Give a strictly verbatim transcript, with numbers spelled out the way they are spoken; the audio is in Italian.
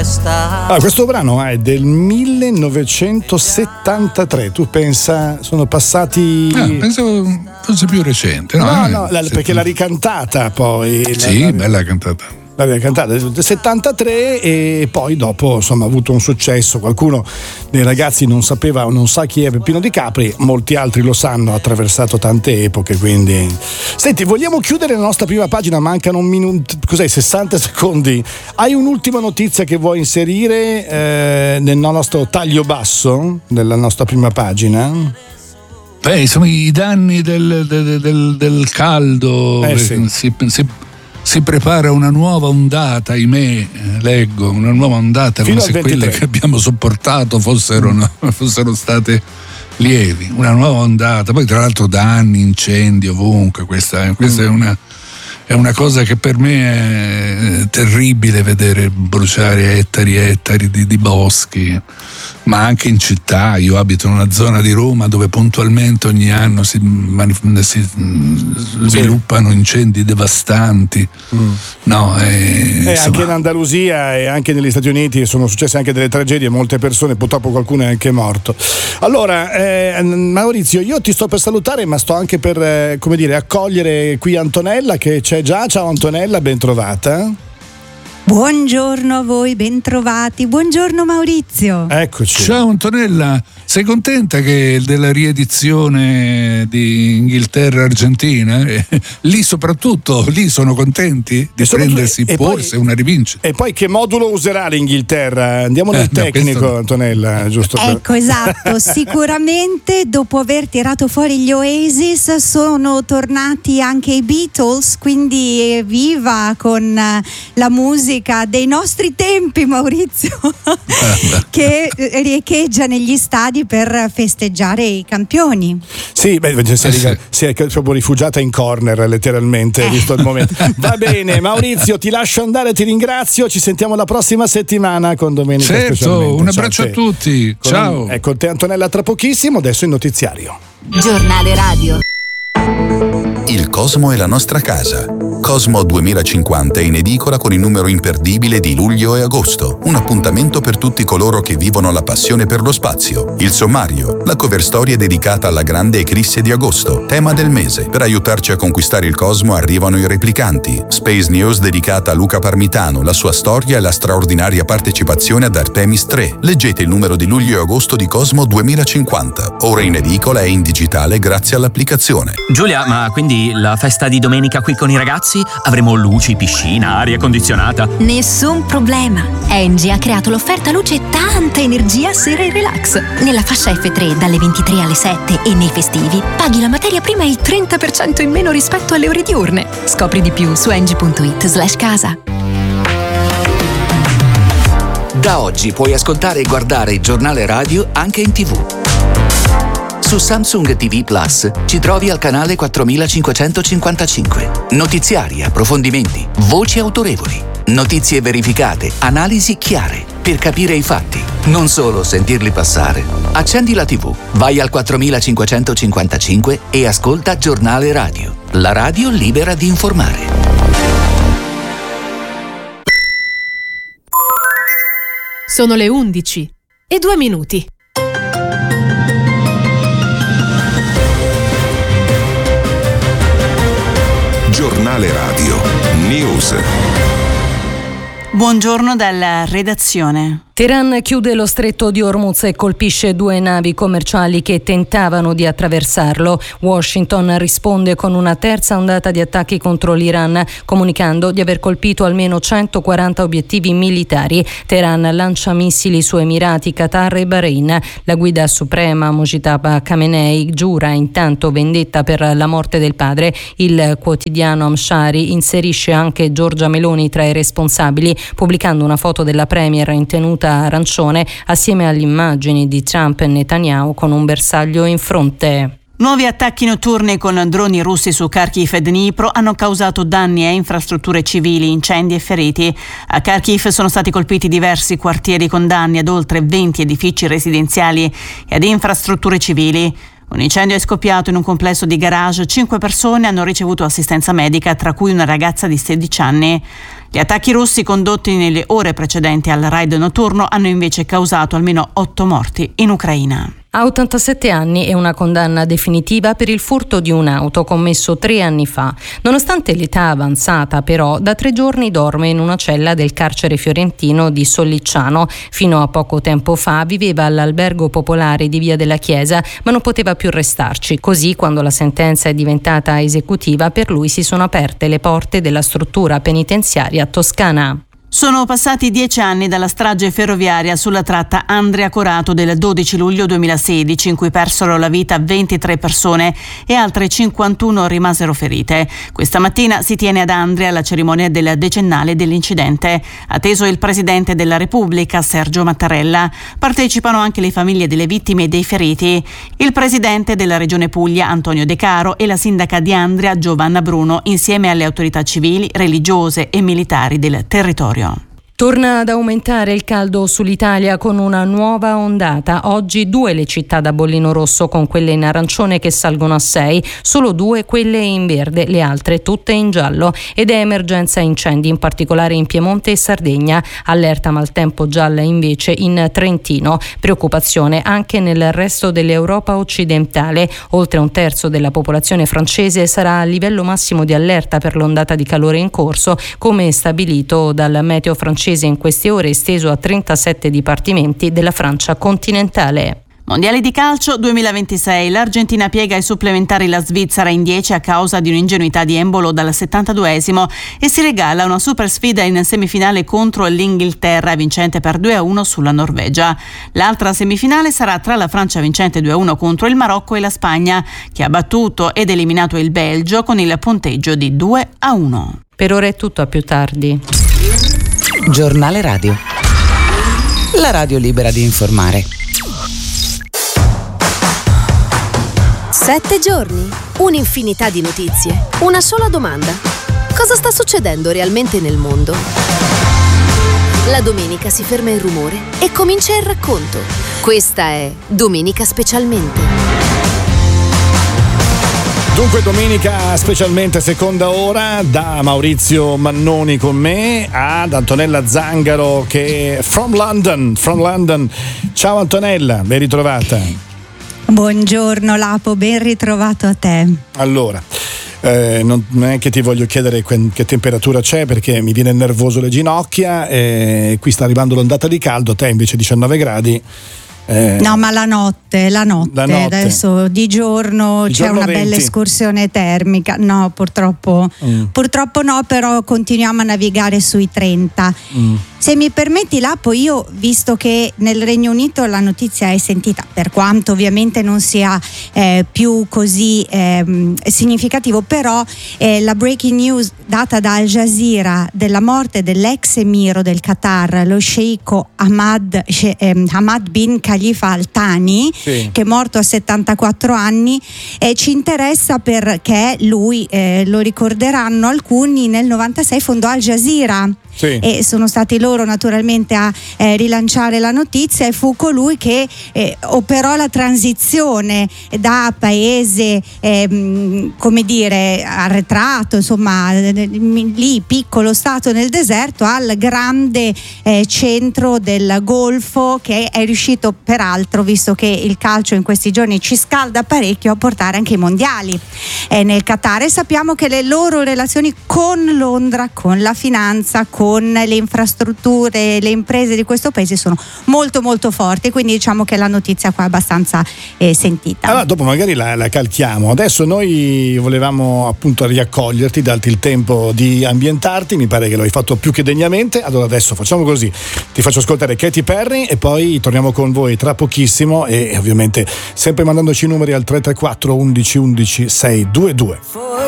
basta. Ah, questo brano è del millenovecentosettantatré. Tu pensa, sono passati. Ah, pensavo fosse più recente. No, no, eh, no la, perché l'ha ricantata poi. Sì, la, bella cantata. L'aveva cantata nel settantatré e poi dopo insomma ha avuto un successo. Qualcuno dei ragazzi non sapeva o non sa chi è Peppino Di Capri, molti altri lo sanno, ha attraversato tante epoche, quindi. Senti, vogliamo chiudere la nostra prima pagina, mancano un minuto, cos'è, sessanta secondi. Hai un'ultima notizia che vuoi inserire eh, nel nostro taglio basso della nostra prima pagina? Beh, insomma, i danni del, del, del, del caldo, eh, sì. si, si, si prepara una nuova ondata, ahimè, leggo, una nuova ondata, fino come se quelle che abbiamo sopportato fossero, no, fossero state lievi, una nuova ondata, poi tra l'altro danni, incendi ovunque, questa, questa mm. è una è una cosa che per me è terribile, vedere bruciare ettari e ettari di, di boschi, ma anche in città. Io abito in una zona di Roma dove puntualmente ogni anno si, manif- si sviluppano incendi devastanti. Mm. No, e, e anche in Andalusia e anche negli Stati Uniti sono successe anche delle tragedie, molte persone, purtroppo qualcuno è anche morto. Allora, eh, Maurizio, io ti sto per salutare, ma sto anche per eh, come dire, accogliere qui Antonella che c'è già. Ciao Antonella, ben trovata. Buongiorno a voi, bentrovati. Buongiorno Maurizio. Eccoci. Ciao Antonella, sei contenta che della riedizione di Inghilterra-Argentina? Eh, lì soprattutto, lì sono contenti di prendersi forse una rivincita. E poi che modulo userà l'Inghilterra? Andiamo nel eh, tecnico, no, Antonella, giusto? Ecco, per... esatto, sicuramente dopo aver tirato fuori gli Oasis sono tornati anche i Beatles, quindi viva con la musica dei nostri tempi, Maurizio, che riecheggia negli stadi per festeggiare i campioni. Sì, beh, si è, riga- si è proprio rifugiata in corner letteralmente, eh. visto il momento. Va bene, Maurizio, ti lascio andare, ti ringrazio, ci sentiamo la prossima settimana con Domenica Certo, specialmente. un abbraccio a, a tutti, con, ciao. È con te Antonella tra pochissimo, adesso il notiziario. Giornale radio. Il Cosmo è la nostra casa. Cosmo duemilacinquanta è in edicola con il numero imperdibile di luglio e agosto. Un appuntamento per tutti coloro che vivono la passione per lo spazio. Il sommario, la cover storia dedicata alla grande eclisse di agosto, tema del mese. Per aiutarci a conquistare il Cosmo arrivano i replicanti. Space News dedicata a Luca Parmitano, la sua storia e la straordinaria partecipazione ad Artemis tre. Leggete il numero di luglio e agosto di Cosmo duemilacinquanta. Ora in edicola e in digitale grazie all'applicazione. Giulia, ma quindi la festa di domenica qui con i ragazzi? Avremo luci, piscina, aria condizionata? Nessun problema. Engie ha creato l'offerta luce e tanta energia sera e relax. Nella fascia effe tre dalle ventitré alle sette e nei festivi paghi la materia prima il trenta per cento in meno rispetto alle ore diurne. Scopri di più su engie punto it slash casa. Da oggi puoi ascoltare e guardare il giornale radio anche in tivù. Su Samsung ti vu Plus ci trovi al canale quattromilacinquecentocinquantacinque. Notiziari, approfondimenti, voci autorevoli, notizie verificate, analisi chiare, per capire i fatti, non solo sentirli passare. Accendi la tivù, vai al quattromilacinquecentocinquantacinque e ascolta Giornale Radio, la radio libera di informare. Sono le undici e due minuti. Giornale Radio News. Buongiorno dalla redazione. Teheran chiude lo stretto di Hormuz e colpisce due navi commerciali che tentavano di attraversarlo. Washington risponde con una terza ondata di attacchi contro l'Iran, comunicando di aver colpito almeno centoquaranta obiettivi militari. Teheran lancia missili su Emirati, Qatar e Bahrain. La guida suprema Mojtaba Khamenei giura intanto vendetta per la morte del padre. Il quotidiano Amshari inserisce anche Giorgia Meloni tra i responsabili, pubblicando una foto della premier in tenuta arancione assieme alle immagini di Trump e Netanyahu con un bersaglio in fronte. Nuovi attacchi notturni con droni russi su Kharkiv e Dnipro hanno causato danni a infrastrutture civili, incendi e feriti. A Kharkiv sono stati colpiti diversi quartieri con danni ad oltre venti edifici residenziali e ad infrastrutture civili. Un incendio è scoppiato in un complesso di garage. Cinque persone hanno ricevuto assistenza medica, tra cui una ragazza di sedici anni. Gli attacchi russi condotti nelle ore precedenti al raid notturno hanno invece causato almeno otto morti in Ucraina. Ha ottantasette anni e una condanna definitiva per il furto di un'auto commesso tre anni fa. Nonostante l'età avanzata, però, da tre giorni dorme in una cella del carcere fiorentino di Sollicciano. Fino a poco tempo fa viveva all'albergo popolare di Via della Chiesa, ma non poteva più restarci. Così, quando la sentenza è diventata esecutiva, per lui si sono aperte le porte della struttura penitenziaria toscana. Sono passati dieci anni dalla strage ferroviaria sulla tratta Andria-Corato del dodici luglio duemilasedici, in cui persero la vita ventitré persone e altre cinquantuno rimasero ferite. Questa mattina si tiene ad Andria la cerimonia del decennale dell'incidente. Atteso il Presidente della Repubblica, Sergio Mattarella. Partecipano anche le famiglie delle vittime e dei feriti. Il Presidente della Regione Puglia, Antonio De Caro, e la Sindaca di Andria, Giovanna Bruno, insieme alle autorità civili, religiose e militari del territorio. Torna ad aumentare il caldo sull'Italia con una nuova ondata. Oggi due le città da bollino rosso, con quelle in arancione che salgono a sei, solo due quelle in verde, le altre tutte in giallo. Ed è emergenza incendi, in particolare in Piemonte e Sardegna. Allerta maltempo gialla invece in Trentino. Preoccupazione anche nel resto dell'Europa occidentale. Oltre un terzo della popolazione francese sarà a livello massimo di allerta per l'ondata di calore in corso, come stabilito dal meteo francese in queste ore, esteso a trentasette dipartimenti della Francia continentale. Mondiali di calcio duemilaventisei. L'Argentina piega ai supplementari la Svizzera in dieci a causa di un'ingenuità di Embolo dal settantaduesimo e si regala una super sfida in semifinale contro l'Inghilterra, vincente per due a uno sulla Norvegia. L'altra semifinale sarà tra la Francia, vincente due a uno contro il Marocco, e la Spagna, che ha battuto ed eliminato il Belgio con il punteggio di due a uno. Per ora è tutto, a più tardi. Giornale Radio. La radio libera di informare. Sette giorni, un'infinità di notizie, una sola domanda. Cosa sta succedendo realmente nel mondo? La domenica si ferma il rumore e comincia il racconto. Questa è Domenica Specialmente. Dunque domenica specialmente seconda ora, da Maurizio Mannoni con me ad Antonella Zangaro che è from London, from London. Ciao Antonella, ben ritrovata. Buongiorno Lapo, ben ritrovato a te. Allora, eh, non, non è che ti voglio chiedere que- che temperatura c'è, perché mi viene nervoso le ginocchia, eh, qui sta arrivando l'ondata di caldo, a te invece diciannove gradi. Eh, no, ma la notte, la notte, la notte. Adesso di giorno di c'è giorno una venti. Bella escursione termica. No, purtroppo, mm. purtroppo no, però continuiamo a navigare sui trenta. Mm. Se mi permetti Lapo, io, visto che nel Regno Unito la notizia è sentita, per quanto ovviamente non sia eh, più così eh, significativo, però eh, la breaking news data da Al Jazeera della morte dell'ex emiro del Qatar, lo sceicco Hamad, eh, Hamad bin Khalifa Al Thani, sì. che è morto a settantaquattro anni, eh, ci interessa perché lui, eh, lo ricorderanno alcuni, nel novantasei fondò Al Jazeera. Sì. E sono stati loro naturalmente a eh, rilanciare la notizia, e fu colui che eh, operò la transizione da paese eh, come dire arretrato, insomma lì piccolo stato nel deserto, al grande eh, centro del Golfo, che è riuscito peraltro, visto che il calcio in questi giorni ci scalda parecchio, a portare anche i mondiali eh, nel Qatar. E sappiamo che le loro relazioni con Londra, con la finanza, con le infrastrutture, le imprese di questo paese sono molto molto forti, quindi diciamo che la notizia qua è abbastanza eh, sentita. Allora dopo magari la, la calchiamo. Adesso noi volevamo appunto riaccoglierti, darti il tempo di ambientarti, mi pare che lo hai fatto più che degnamente. Allora adesso facciamo così, ti faccio ascoltare Katy Perry e poi torniamo con voi tra pochissimo, e ovviamente sempre mandandoci i numeri al tre tre quattro undici undici sei due due.